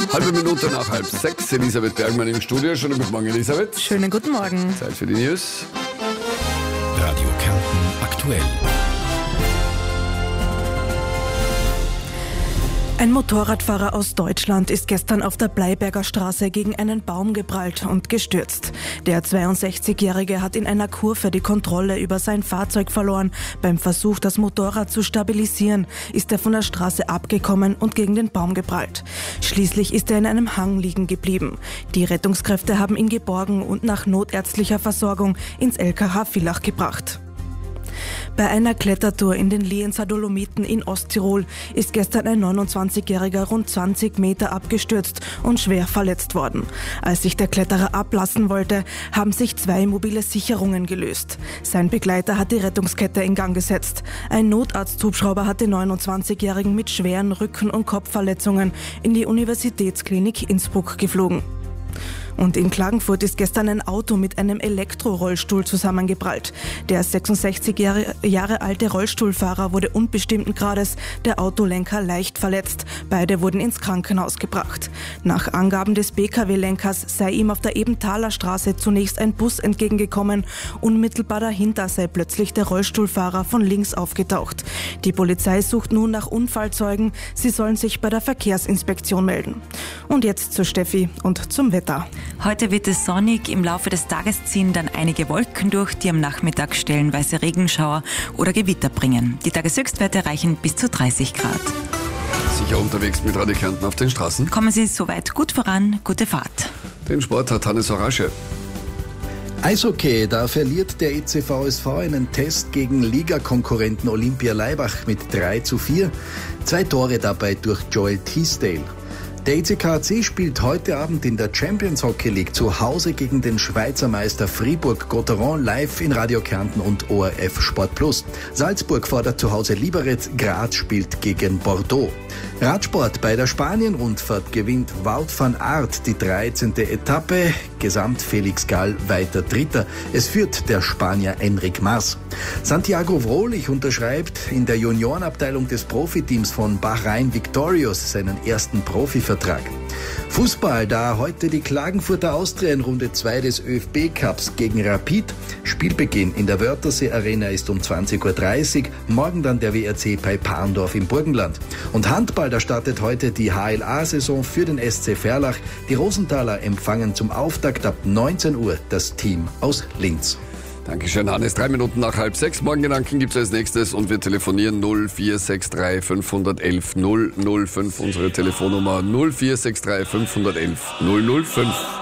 Halbe Minute nach 5:30. Elisabeth Bergmann im Studio. Schönen guten Morgen, Elisabeth. Schönen guten Morgen. Zeit für die News. Radio Kärnten aktuell. Ein Motorradfahrer aus Deutschland ist gestern auf der Bleiberger Straße gegen einen Baum geprallt und gestürzt. Der 62-Jährige hat in einer Kurve die Kontrolle über sein Fahrzeug verloren. Beim Versuch, das Motorrad zu stabilisieren, ist er von der Straße abgekommen und gegen den Baum geprallt. Schließlich ist er in einem Hang liegen geblieben. Die Rettungskräfte haben ihn geborgen und nach notärztlicher Versorgung ins LKH Villach gebracht. Bei einer Klettertour in den Lienzer Dolomiten in Osttirol ist gestern ein 29-Jähriger rund 20 Meter abgestürzt und schwer verletzt worden. Als sich der Kletterer ablassen wollte, haben sich 2 mobile Sicherungen gelöst. Sein Begleiter hat die Rettungskette in Gang gesetzt. Ein Notarzthubschrauber hat den 29-Jährigen mit schweren Rücken- und Kopfverletzungen in die Universitätsklinik Innsbruck geflogen. Und in Klagenfurt ist gestern ein Auto mit einem Elektrorollstuhl zusammengeprallt. Der 66 Jahre alte Rollstuhlfahrer wurde unbestimmten Grades, der Autolenker leicht verletzt. Beide wurden ins Krankenhaus gebracht. Nach Angaben des BKW-Lenkers sei ihm auf der Ebenthaler Straße zunächst ein Bus entgegengekommen. Unmittelbar dahinter sei plötzlich der Rollstuhlfahrer von links aufgetaucht. Die Polizei sucht nun nach Unfallzeugen. Sie sollen sich bei der Verkehrsinspektion melden. Und jetzt zu Steffi und zum Wetter. Heute wird es sonnig, im Laufe des Tages ziehen dann einige Wolken durch, die am Nachmittag stellenweise Regenschauer oder Gewitter bringen. Die Tageshöchstwerte reichen bis zu 30 Grad. Sicher unterwegs mit Radio Kärnten auf den Straßen. Kommen Sie soweit gut voran, gute Fahrt. Den Sport hat Hannes Horasche. Eishockey, da verliert der EC VSV einen Test gegen Ligakonkurrenten Olympia Laibach mit 3:4. 2 Tore dabei durch Joel Teasdale. Der ECKAC spielt heute Abend in der Champions Hockey League zu Hause gegen den Schweizer Meister Fribourg-Gotteron live in Radio Kärnten und ORF Sport Plus. Salzburg fordert zu Hause Liberec, Graz spielt gegen Bordeaux. Radsport: bei der Spanien-Rundfahrt gewinnt Wout van Aert die 13. Etappe, Gesamt Felix Gall weiter Dritter. Es führt der Spanier Enric Mas. Santiago Vrolich unterschreibt in der Juniorenabteilung des Profiteams von Bahrain Victorious seinen ersten Profivertrag. Fußball, da heute die Klagenfurter Austria in Runde 2 des ÖFB-Cups gegen Rapid. Spielbeginn in der Wörthersee Arena ist um 20:30 Uhr, morgen dann der WRC bei Parndorf im Burgenland. Und Handball, da startet heute die HLA-Saison für den SC Verlach. Die Rosenthaler empfangen zum Auftakt ab 19 Uhr das Team aus Linz. Dankeschön, Hannes. 3 Minuten nach 5:30. Morgengedanken gibt es als nächstes und wir telefonieren 0463 511 005. Unsere Telefonnummer 0463 511 005.